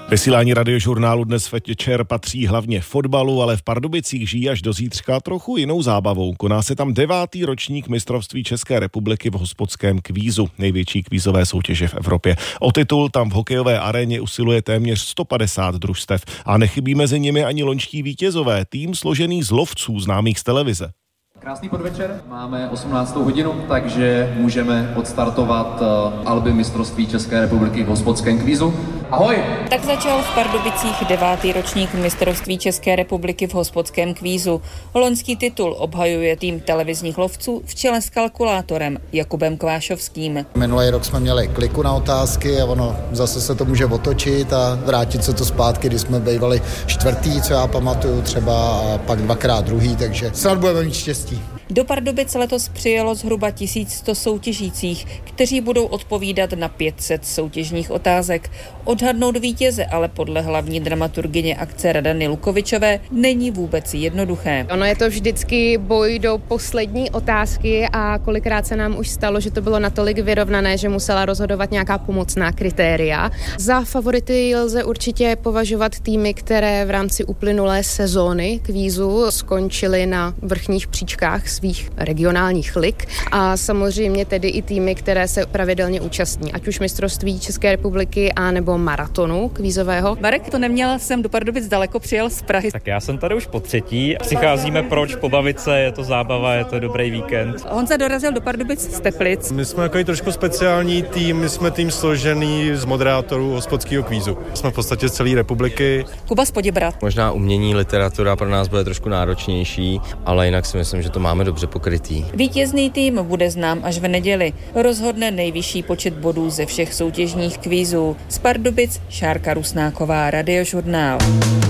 Vysílání Radiožurnálu dnes večer patří hlavně fotbalu, ale v Pardubicích žijí až do zítřka trochu jinou zábavou. Koná se tam 9. ročník mistrovství České republiky v hospodském kvízu, největší kvízové soutěže v Evropě. O titul tam v hokejové aréně usiluje téměř 150 družstev a nechybí mezi nimi ani loňští vítězové, tým složený z lovců známých z televize. Krásný podvečer, máme 18. hodinu, takže můžeme odstartovat alby mistrovství České republiky v hospodském kvízu. Ahoj! Tak začal v Pardubicích 9. ročník mistrovství České republiky v hospodském kvízu. Loňský titul obhajuje tým televizních lovců v čele s kalkulátorem Jakubem Kvášovským. Minulý rok jsme měli kliku na otázky a ono zase se to může otočit a vrátit se to zpátky, kdy jsme bývali čtvrtý, co já pamatuju třeba, a pak dvakrát druhý, takže snad budeme mít štěstí. Do Pardubic letos přijelo zhruba 1100 soutěžících, kteří budou odpovídat na 500 soutěžních otázek. Odhadnout vítěze ale podle hlavní dramaturgyně akce Radany Lukovičové není vůbec jednoduché. Ono je to vždycky boj do poslední otázky a kolikrát se nám už stalo, že to bylo natolik vyrovnané, že musela rozhodovat nějaká pomocná kritéria. Za favority lze určitě považovat týmy, které v rámci uplynulé sezóny kvízu skončily na vrchních příčkách svých regionálních lig a samozřejmě tedy i týmy, které se pravidelně účastní, ať už mistrovství České republiky a nebo maratonu kvízového. Marek to neměl sem do Pardubic daleko, přijel z Prahy. Tak já jsem tady už po třetí. Přicházíme proč? Pobavit se, je to zábava, je to dobrý víkend. Honza dorazil do Pardubic z Teplic. My jsme takový trošku speciální tým, my jsme tým složený z moderátorů hospodského kvízu. Jsme v podstatě z celé republiky. Kuba z Poděbrad. Možná umění, literatura pro nás bude trošku náročnější, ale jinak si myslím, že to máme dobře pokrytý. Vítězný tým bude znám až v neděli. Rozhodne nejvyšší počet bodů ze všech soutěžních kvízů. Z Pardubic Šárka Rusnáková, Radiožurnál.